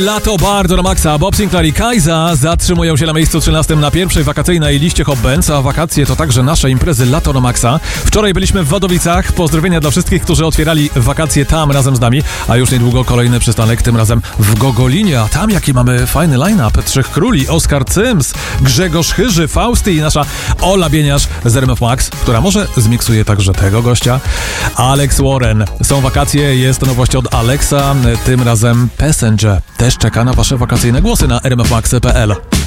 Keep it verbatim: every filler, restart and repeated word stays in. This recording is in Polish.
Lato bardzo na maksa. Bob Sinclair i Kajza zatrzymują się na miejscu trzynastym na pierwszej wakacyjnej liście Hot Bands, a wakacje to także nasze imprezy Lato na maksa. Wczoraj byliśmy w Wadowicach. Pozdrowienia dla wszystkich, którzy otwierali wakacje tam razem z nami, a już niedługo kolejny przystanek, tym razem w Gogolinie. A tam jaki mamy fajny line-up. Trzech Króli, Oskar Cyms, Grzegorz Chyży, Fausty i nasza Ola Bieniasz z R M F Max, która może zmiksuje także tego gościa. Alex Warren. Są wakacje, jest nowość od Alexa, tym razem Passenger. Też czeka na wasze wakacyjne głosy na r m f max kropka p l.